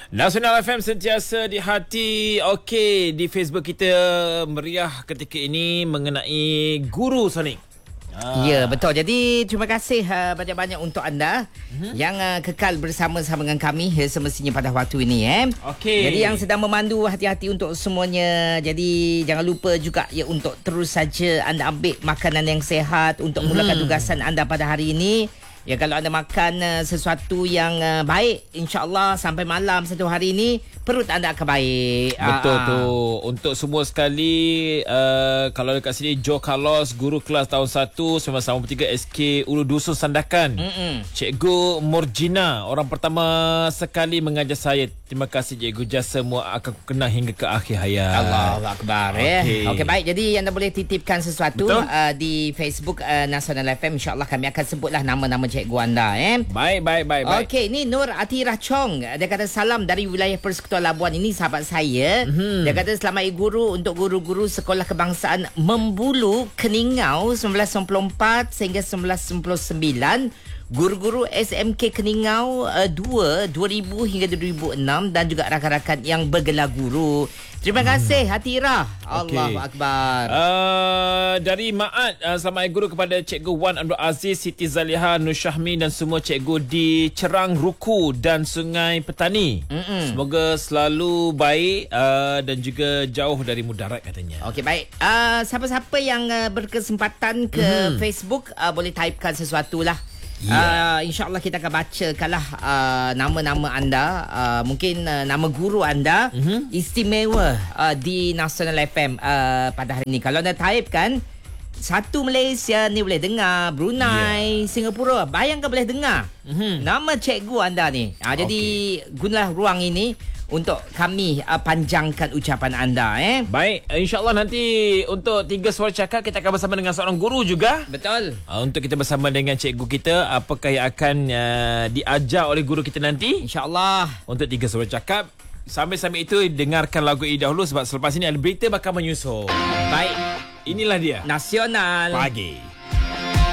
Nasional FM sentiasa di hati. Okey, di Facebook kita meriah ketika ini mengenai guru Sonic. Ya, betul. Jadi terima kasih banyak-banyak untuk anda yang kekal bersama-sama dengan kami semestinya pada waktu ini. Okey. Jadi yang sedang memandu, hati-hati untuk semuanya. Jadi jangan lupa juga ya untuk terus saja anda ambil makanan yang sihat untuk mulakan tugasan anda pada hari ini. Ya, kalau anda makan sesuatu yang baik, insya-Allah sampai malam satu hari ini perut anda akan baik. Betul tu. Untuk semua sekali, kalau dekat sini Joe Carlos, guru kelas tahun 1 1993 SK Ulu Dusun Sandakan. Cikgu Morgina, orang pertama sekali mengajar saya. Terima kasih cikgu, jasa semua akan kenal hingga ke akhir hayat. Allahu Akbar. Okey, baik. Jadi anda boleh titipkan sesuatu di Facebook Nasional FM. InsyaAllah kami akan sebutlah nama-nama cikgu anda. Baik. Okey, ni Nur Atira Chong. Dia kata salam dari wilayah Persekutuan Labuan. Ini sahabat saya. Dia kata selamat guru untuk guru-guru Sekolah Kebangsaan Membulu Keningau 1994 sehingga 1999. Guru-guru SMK Keningau 2000 hingga 2006 dan juga rakan-rakan yang bergelar guru. Terima kasih Hatira. Allahu Akbar. Dari Maat, selamat guru kepada Cikgu Wan Abdul Aziz, Siti Zaliha, Nur Syahmi dan semua cikgu di Cerang Ruku dan Sungai Petani. Semoga selalu baik dan juga jauh dari mudarat katanya. Okey, baik. Siapa-siapa yang berkesempatan ke Facebook boleh typekan sesuatu lah. InsyaAllah kita akan bacakanlah nama-nama anda, mungkin nama guru anda istimewa di Nasional FM pada hari ini. Kalau anda type kan, satu Malaysia ni boleh dengar, Brunei, Singapura, bayangkan boleh dengar nama cikgu anda ni. Jadi gunalah ruang ini untuk kami panjangkan ucapan anda. Baik, insyaAllah nanti untuk 3 suara cakap kita akan bersama dengan seorang guru juga. Betul. Untuk kita bersama dengan cikgu kita, apakah yang akan diajar oleh guru kita nanti, InsyaAllah. untuk 3 suara cakap. Sambil-sambil itu dengarkan lagu ini dahulu sebab selepas ini ada berita bakal menyusul. Baik. Inilah dia Nasional Pagi.